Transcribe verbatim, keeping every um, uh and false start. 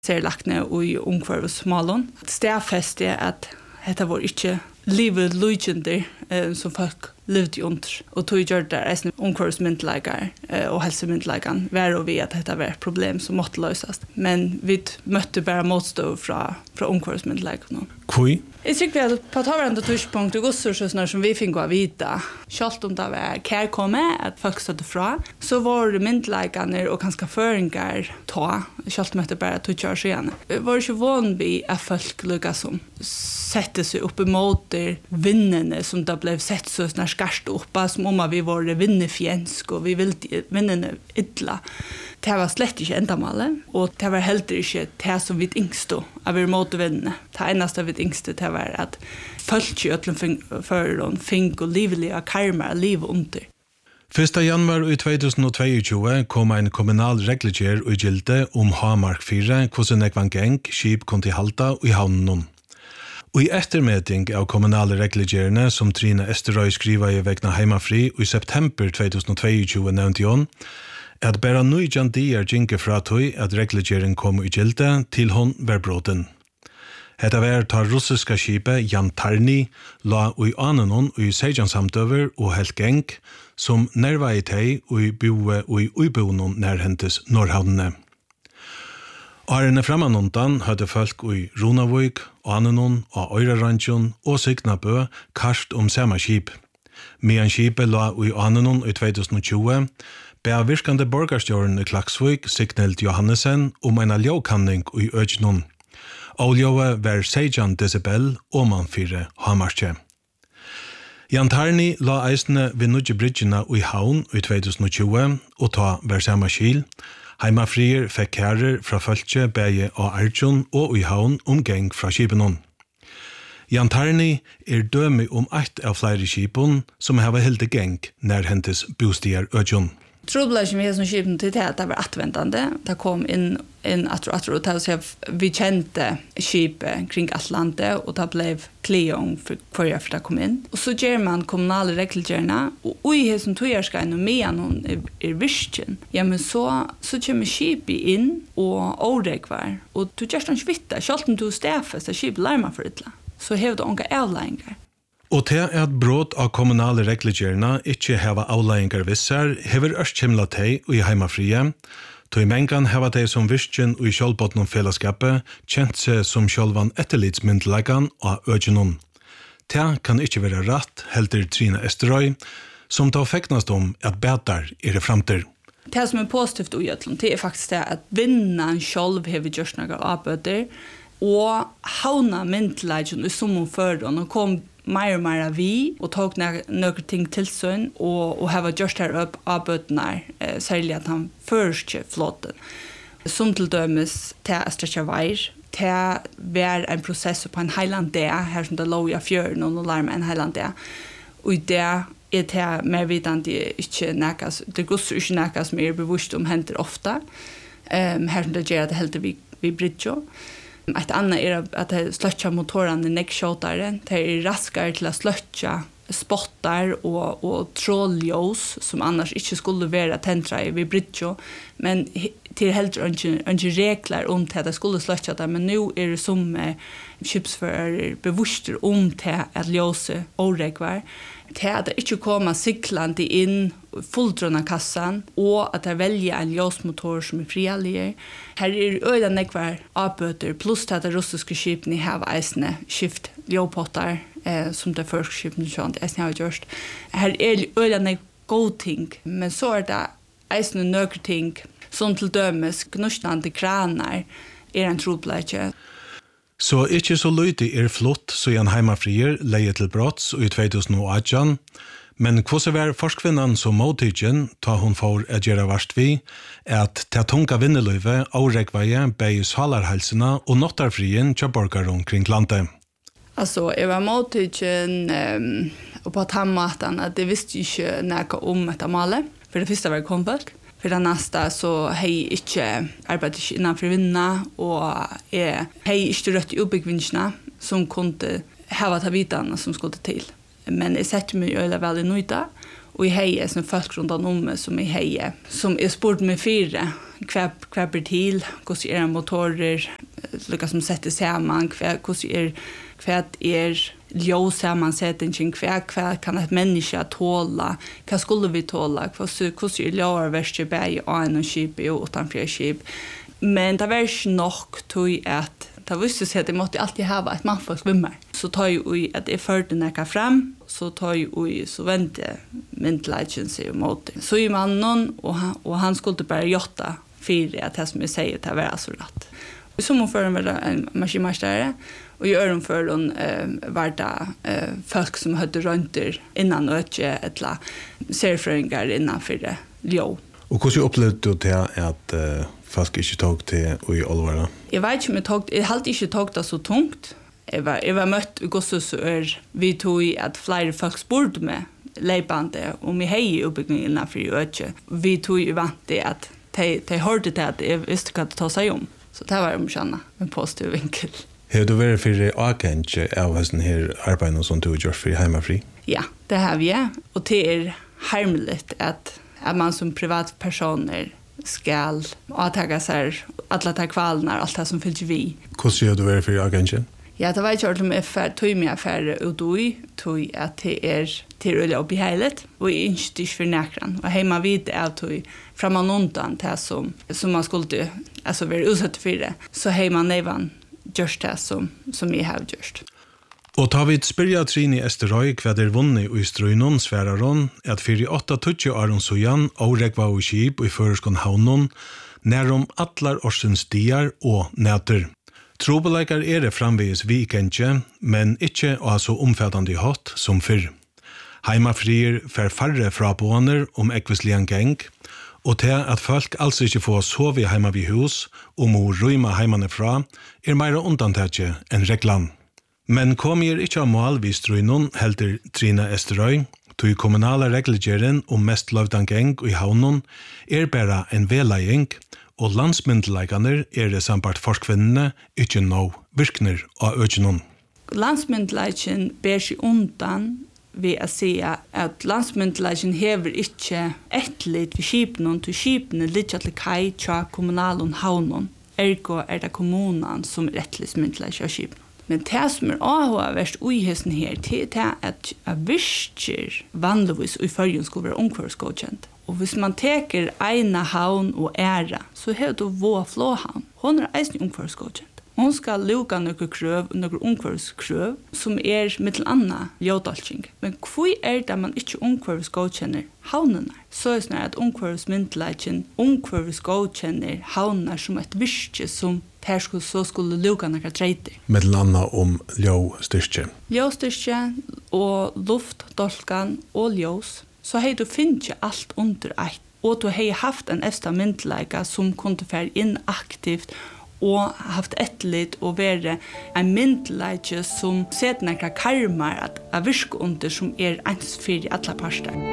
serlakne og i omkvarvsmalen. Stedfest er at dette var ikke livet lujender eh, som folk levde under. Og tog gjør det reisende omkvarvsmyndelager eh, og helsemyndelager. Vær og vi at dette var et problem som måtte løses. Men vi møtte bare motstå fra, fra omkvarvsmyndelager. Kui? Jeg tycker vi at på tavarande tidspunkt i gossur som vi finner å vite, selv om det var kærkomme at folk stod fra, så var det myndelager og kanskje føringer ta, selv om det bare tog år siden. Vi var ikke vant vi at folk lukket som sette seg opp imot vinnene som da ble sett så snart skarst opp, som om vi var vinnefjensk og vi ville vinnene ytla. Det var slett ikke endamålet, og det var heller ikke det som vi yngste av vi måtte vinne. Det eneste vi yngste det var at folk i øtlen føreren fikk og livlige karmer av livet under. første januar i tjugohundratjueto kom en kommunal reglegjør i gilde om Hamark fire, hvordan ekvan geng skip kom til halta i havnen. Og i ettermeting av kommunale reglegjørene som Trine Esterøy skriva i vegna heimafri i september tjugohundratjueto nevnte hun, at bæra nøyjan dier gjenke fra tøy at reglegjøren kom i gilde til hon var bråten. Hetta var ta russiska skipet Jan Tarni la ui anenon ui sejansamtøver og helt geng som nerva i teg ui boe ui uibonon nærhentes Norrhavnene. Årene framanundan hadde folk ui Runavøyk, Anenon og Øyrarandsjon og Signabø karst om samme skip. Medan skipet la ui Anenon i tjugohundratjúgu bæ virkande borgarstjåren i Klaksvøyk Signelt Johannesen om en aljåkanning i Øgnon. Oljoa var sejan decibel og man fire Hamarskje. Jan Tarni la eisne ved nudje bridgjena i Havn i tjugohundratjúgu og ta var samme skil. Heimafrier fikk kærer fra Følge, Bæge og Arjun og i Havn om geng fra skipenon. Jan Tarni er dømi om eitt av flere skipon som hava hilde geng nær hentes bostier Øgjon. Trobladjen vi har som skipen til det, det var attventande. Det kom inn, inn atro, atro, og det vi kjente skipet kring Atlantet, og det ble kliong for hver for det kom inn. Og så gjør man kommunale regelgjørende, og i det som togjerskene med noen er, er virkjen, ja, men så, så kommer skipet inn og åregvar, og du gjør ikke vitte, selv om du stefes, at skipet larmer for det, så har du unge avleggingar. Og til at brot av kommunale reglegjørene ikke heva avleggingar vissar, hever ørskjemla teg og i heimafrie, tog mengan heva teg som virkjen og i kjølbåtnen fellesskapet kjent seg som kjølvan etterlidsmyndelagan av Øgjenon. Det kan ikke være rett, helter Trine Esterøy, som tar feknast om at betar er det framtid. Det som er positivt i Øtland, det er faktisk det at vinnan sjølv hever gjørst noen avbøter, og havna myndelagan i sommerføren og kom mer og mer av vi, og tog noen ting til sønn, og, og hava gjørst her opp avbøtene, eh, særlig at han først flåten. Som til dømes til å stretche veier, til var en prosess på en heiland dag, her som det lå i fjøren og larmet en heiland dag. Og i det er det mer vidande ikke nækast, det går ikke nækast som er bevisst om henter ofte, um, her som det gjør at det helter vi, vi bridger. Et annet er at det sløtja motorene i nekkskjåtare. Det er raskere til å sløtja spottar og, og trådljós som annars ikke skulle være tentra i vid bridjo. Men til heller ikke regler om til at det skulle sløtja det. Men nå er det som skipsfører bevisster om til at ljóse åregvar. Til at det ikke kommer siklande inn fulldrønna kassan, og at det velger en ljósmotor som er friallige. Her er øyla nekvar avbøter, pluss til at det russiske skipene har eisne skift ljópottar, eh, som det første skipene sånn, eisne har gjørst. Her er øyla nekvar god ting, men så er det eisne nøkre ting, som til dømes knusnande kranar er en trobladje. Så ikke så løyde er flott så en heimafrier leie til brotts i tjugohundraarton, men hvordan var forskvinnan som måtidgen, ta hun for å gjøre verst vi, at til tunga vinneløyve avregveie bei salarhelsene og nottarfrien til borgere omkring landet. Altså, jeg var måtidgen um, og på tammatan at jeg visste ikke noe om dette malet, for det første var konfolk. For det neste så har jeg ikke arbeidet ikke innenfor vinna, og jeg har ikke rødt i oppbyggvinnene som kunne hava ta videne som skulle til. Men jeg setter meg øyla veldig nøyda, og jeg har som folk rundt om som jeg har, som jeg spurte meg fire, hva, hva blir til, hvordan er motorer, lukka som setter sammen, hva, hvordan er, hva er ljøsammansättningen, hva, hva kan et menneske tåla, hva skulle vi tåla, hvordan, hvordan er ljøververste bæg og en og skip og utenfor skip. Men det var ikke nok til at det visste seg at jeg måtte alltid ha et mannfolk svimmer. Så tar jeg ui at jeg førte nekka frem, så tar jeg ui, så vente myndleidjen seg mot det. Så er mannen, og han, og han skulle bare gjøre fire at det som jeg sier til å være så rett. I sommerføren var det en maskinmestare, og i ørenføren eh, var det eh, folk som hadde rønter innan og ikke et la serfrøyngar innanfor det ljå. Og hvordan opplevde du til at uh, folk ikke tog til i Olvara? Jeg vet ikke om jeg tog, jeg hadde ikke tog det så tungt. Jeg var, jeg var møtt i gosset så er vi tog i at flere folk spurte meg leipande om jeg hei i oppbyggingen innenfor i øke. Vi tog i vant det at de, de hørte til at jeg visste hva det tar seg om. Så det var omkjenne en positiv vinkel. Har du vært for avkjent av hesten her arbeidet som du har gjort for hjemmefri? Ja, det har vi. Og det er hermelig at at man som privatpersoner skal avtagga seg alla de kvalene, alt det som fyllt vi. Hvordan har du vært for agenten? Ja, det var ikke ordentlig med affær, tog med affær ut ui, tog at det er til å opp i heilet, og jeg ønsket ikke for nekran. Og hjemme vidt er tog fra man undan til som, som man skulle altså, være utsatt for det, så hjemme nevan gjørst det som, som jeg har gjørst. Og ta vid spyrja Trini Esterøy hva der vunni i strøynon sværar hon at fyrir åtta tutsi åren sujan åregva og skip i føreskon havnon nærom atlar årsens diar og næter. Trobeleikar er det framvegis vi ikentje, men ikkje å ha så omfattande hatt som fyrr. Heimafrier fer farre frabåner om ekvislian geng, og til at folk altså ikke får sove heima vid hus og må røyma heimane fra, er meira undantatje enn reglan. Men kom er ikke av mål vid strøynon, helter Trina Esterøy, tog kommunala reglegjeren om mest lovdan geng i havnon er bara en veleiing, og landsmyndeleikaner er det sambart forskvinnene ikke nå virkner av økjenon. Landsmyndeleikken ber seg undan ved å si at landsmyndeleikken hever ikke etterlitt ved skipene, til skipene litt til kai tja kommunalen havnon, ergo er det kommunen som er etterlitt myndeleikken av skipene. Men det som er avhåverst ui hesten her, det er at jeg virker vanligvis i førjen skulle være omkvarsgodkjent. Og hvis man teker ena havn og æra, så har du vår flåhavn. Hun er eisen omkvarsgodkjent. Hun skal luka noen krøv, noen omkvarskrøv, som er mittel anna ljødalking. Men hvor er det man ikke omkvarsgodkjenner havnene? Så er det sånn at omkvarsmyndelagen omkvarsgodkjenner havnene som et virke som her skulle, så skulle luka noen treiter. Mittel anna om ljøstyrke. Ljøstyrke og luftdolkan og ljøs. Så har du finnet alt under ett. Og du har haft en efsta myndelaga som kunne fære inn aktivt og haft etterlitt og være en myndelaga som setter noen karmar at av virke under som er ens fyrir alle parster.